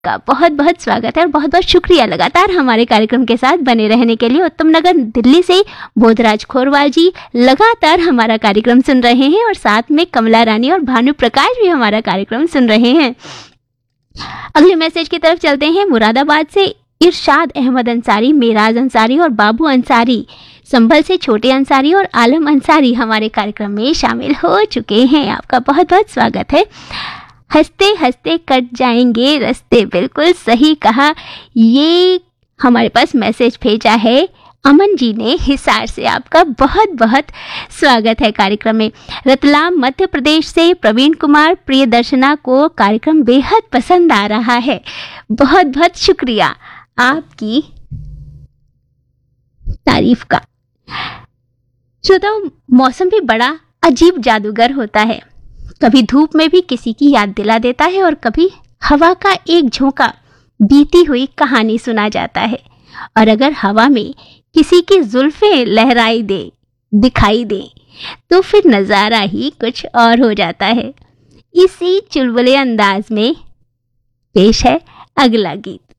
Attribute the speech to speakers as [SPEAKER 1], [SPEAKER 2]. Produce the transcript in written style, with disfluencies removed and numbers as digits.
[SPEAKER 1] का बहुत बहुत स्वागत है और बहुत बहुत शुक्रिया लगातार हमारे कार्यक्रम के साथ बने रहने के लिए। उत्तम नगर दिल्ली से बोधराज खोरवाल जी लगातार हमारा कार्यक्रम सुन रहे हैं और साथ में कमला रानी और भानु प्रकाश भी हमारा कार्यक्रम सुन रहे हैं। अगले मैसेज की तरफ चलते हैं। मुरादाबाद से इरशाद अहमद अंसारी, मेराज अंसारी और बाबू अंसारी, संभल से छोटे अंसारी और आलम अंसारी हमारे कार्यक्रम में शामिल हो चुके हैं। आपका बहुत बहुत स्वागत है। हंसते हंसते कट जाएंगे रास्ते, बिल्कुल सही कहा। ये हमारे पास मैसेज भेजा है अमन जी ने हिसार से। आपका बहुत बहुत स्वागत है कार्यक्रम में। रतलाम मध्य प्रदेश से प्रवीण कुमार प्रियदर्शना को कार्यक्रम बेहद पसंद आ रहा है। बहुत बहुत शुक्रिया आपकी तारीफ का। श्रोताओ, मौसम भी बड़ा अजीब जादूगर होता है। कभी धूप में भी किसी की याद दिला देता है और कभी हवा का एक झोंका बीती हुई कहानी सुना जाता है। और अगर हवा में किसी की जुल्फें लहराई दिखाई दे तो फिर नज़ारा ही कुछ और हो जाता है। इसी चुलबुले अंदाज में पेश है अगला गीत।